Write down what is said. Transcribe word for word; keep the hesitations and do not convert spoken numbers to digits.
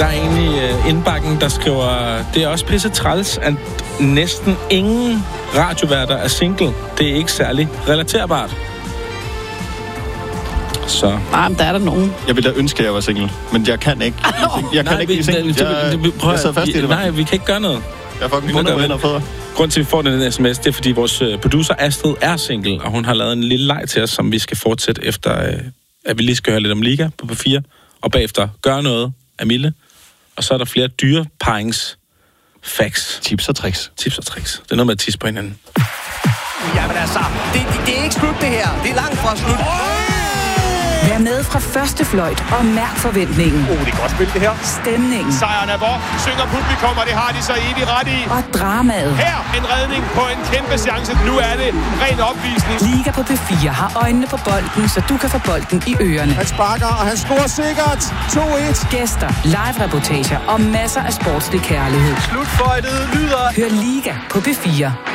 Der er en i øh, indbakken, der skriver, det er også pisse træls, at næsten ingen radioværter er single. Det er ikke særlig relaterbart. Så. Nej, men der er der nogen. Jeg vil da ønske, at jeg var single, men jeg kan ikke. Jeg kan nej, ikke vi, blive single. Jeg, vi, prøv, jeg sidder fast i det. Nej, vi kan ikke gøre noget. Jeg er fucking bundet venner fædre. Grunden til, at vi får den sms, det er, fordi vores producer Astrid er single, og hun har lavet en lille leg til os, som vi skal fortsætte efter, øh, at vi lige skal høre lidt om Liga på P fire, og bagefter gøre noget af Mille. Og så er der flere dyreparings facts. Tips og tricks. Tips og tricks. Det er noget med at tisse på hinanden. Jamen altså, det, det, det er ikke slut det her. Det er langt fra slut. Vær med fra første fløjt og mærk forventningen. Oh, det er godt spil det her. Stemningen. Sejren er vor, synger publikum, og det har de så evigt ret i. Og dramaet. Her en redning på en kæmpe chance. Nu er det ren opvisning. Liga på P fire har øjnene på bolden, så du kan få bolden i ørerne. Han sparker, og han scorer sikkert. to et. Gæster, live-reportager og masser af sportslig kærlighed. Slutføjtet lyder. Hør Liga på P fire.